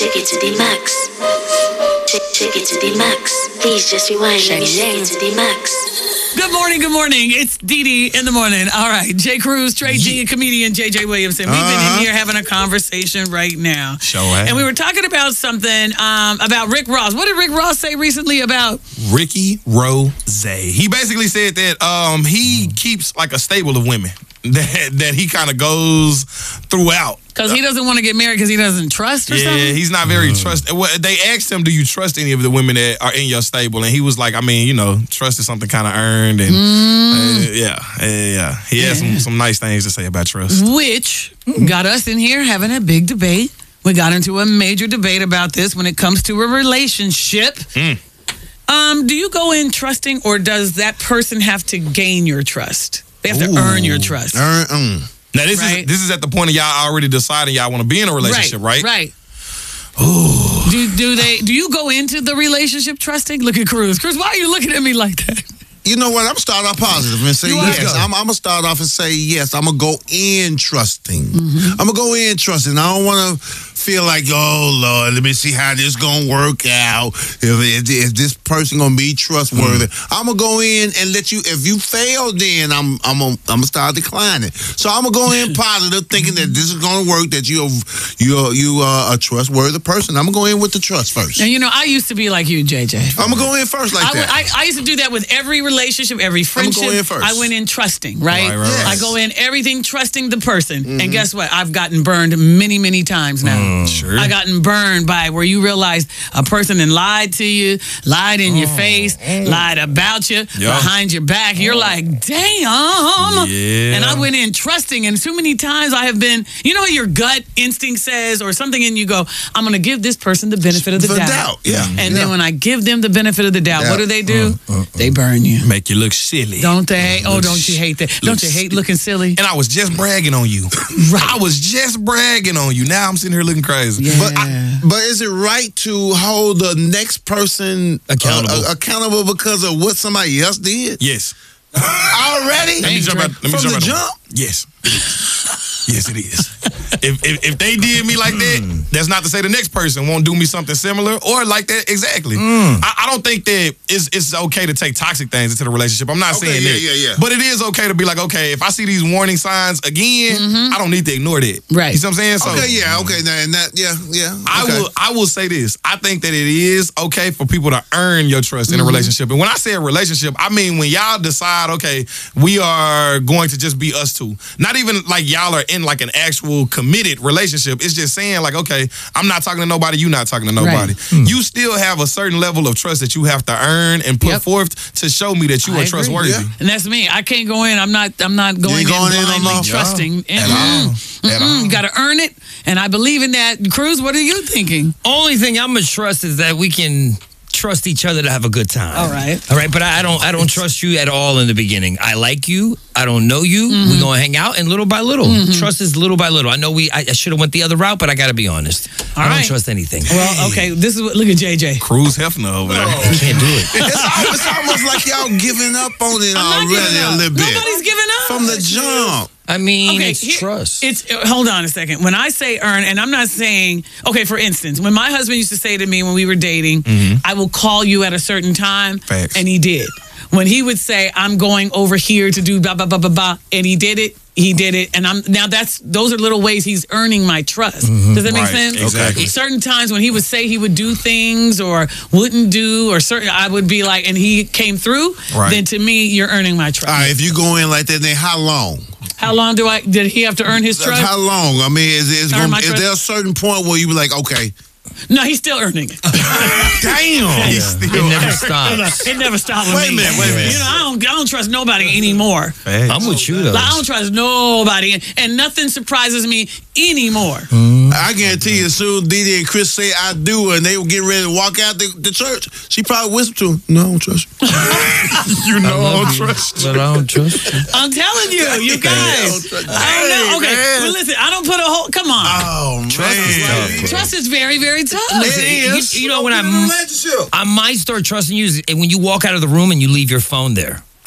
Shake it to the max. Shake it to the max. Please just rewind. Let me shake it to the max. Good morning. It's Dee Dee in the morning. All right, Jay Cruz, Trey G, and comedian JJ Williamson. We've been in here having a conversation right now. And we were talking about something about Rick Ross. What did Rick Ross say recently about Ricky Rose? He basically said that he keeps like a stable of women that he kind of goes throughout. Because he doesn't want to get married because he doesn't trust or something? Yeah, he's not very trusting. Well, they asked him, do you trust any of the women that are in your stable? And he was like, I mean, you know, trust is something kind of earned. And he has some nice things to say about trust. Which got us in here having a big debate. We got into a major debate about this when it comes to a relationship. Do you go in trusting, or does that person have to gain your trust? They have to earn your trust. Now, this is at the point of y'all already deciding y'all want to be in a relationship, right? Right. Ooh. Do you go into the relationship trusting? Look at Cruz. Cruz, why are you looking at me like that? You know what? I'm going to start off positive and say yes. I'm going to start off and say yes. I'm going to go in trusting. I'm going to go in trusting. I don't want to feel like, oh, Lord, let me see how this going to work out. If this person going to be trustworthy. I'm going to go in and let you, if you fail, then I'm going to start declining. So I'm going to go in positive thinking that this is going to work, that you are a trustworthy person. I'm going to go in with the trust first. And you know, I used to be like you, JJ. I'm going to go in first like that. I used to do that with every relationship, every friendship. I'm going in first. I went in trusting, right? Yes. I go in everything trusting the person. And guess what? I've gotten burned many, many times now. Sure. I gotten burned by where you realize a person then lied to you, lied in your face, lied about you, behind your back. You're like, damn. Yeah. And I went in trusting, and too many times I have been, you know, your gut instinct says, or something in you go, I'm going to give this person the benefit of the doubt. And then when I give them the benefit of the doubt, what do? They burn you. Make you look silly. Don't they? Oh, don't you hate that? Don't you hate looking silly? And I was just bragging on you. I was just bragging on you. Now I'm sitting here looking crazy. Yeah. But is it right to hold the next person accountable because of what somebody else did? Yes. Already? Let me jump out. From the jump? Yes. Yes, it is. If they did me like that, that's not to say the next person won't do me something similar or like that exactly. I don't think that it's okay to take toxic things into the relationship. I'm not saying that. Yeah. But it is okay to be like, okay, if I see these warning signs again, I don't need to ignore that. Right. You see what I'm saying? So, I will say this. I think that it is okay for people to earn your trust in a relationship. And when I say a relationship, I mean when y'all decide, okay, we are going to just be us two. Not even like y'all are in like an actual committed relationship. It's just saying like, okay, I'm not talking to nobody, you not talking to nobody. You still have a certain level of trust that you have to earn and put forth to show me that you are trustworthy. And that's me. I can't go in. I'm not going in blindly trusting. At all. You got to earn it, and I believe in that. Cruz, what are you thinking? Only thing I'm gonna trust is that we can trust each other to have a good time. All right, but I don't trust you at all in the beginning. I like you. I don't know you. We're gonna hang out, and little by little, trust is little by little. I know I should have went the other route, but I gotta be honest. I don't trust anything. Well, okay, this is what. Look at JJ. Cruz Hefner over there. You can't do it. It's almost like y'all giving up on it already a little bit. Nobody's giving up from the jump. I mean, it's trust. Hold on a second. When I say earn, and I'm not saying, okay, for instance, when my husband used to say to me when we were dating, I will call you at a certain time, and he did. When he would say, I'm going over here to do blah, blah, blah, blah, blah, and he did it, and those are little ways he's earning my trust. Does that make sense? Exactly. Certain times when he would say he would do things or wouldn't do, or certain, I would be like, and he came through, then to me, you're earning my trust. All right, if you go in like that, then how long? How long did he have to earn his trust? How long? I mean, is there a certain point where you be like, okay? No, he's still earning it. Damn. It never stops. It never stops with me. Wait a minute. You know, I don't trust nobody anymore. I'm with you, though. Like, I don't trust nobody, and nothing surprises me anymore. I guarantee you, as soon as Didi and Chris say I do, and they were getting ready to walk out the church, she probably whispered to him, no, I don't trust you. You know I don't trust you. But I don't trust you. I'm telling you guys. I don't know. Okay, well, listen, I don't put a whole, come on. Oh, man. Trust is very, very tough. You know, when I might start trusting you is when you walk out of the room and you leave your phone there.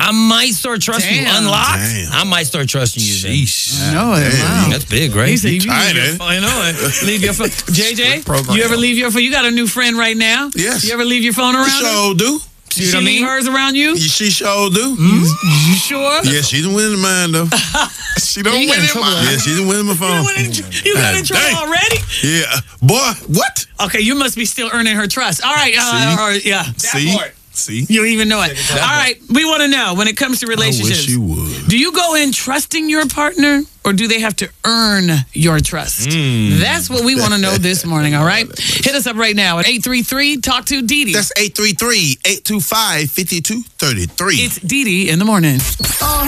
I might start trusting you. Unlocked. I might start trusting you. Sheesh. I know it. Wow. That's big, right? He said, you tried leave your it. phone. I know it. Leave your phone. JJ, you ever leave your phone? You got a new friend right now? Yes. You ever leave your phone around? Sure do. She leave hers around you? She sure do. You sure? Yeah, she didn't win in mine though. She don't win in mine. Yeah, she didn't win in my phone. You got in trouble already? Yeah, boy, what? Okay, you must be still earning her trust. All right, yeah. See? You don't even know it. All right, we want to know when it comes to relationships. I wish you would. Do you go in trusting your partner, or do they have to earn your trust? That's what we want to know this morning, all right? Hit us up right now at 833 Talk to Dee Dee. That's 833-825-5233. It's Dee Dee in the morning.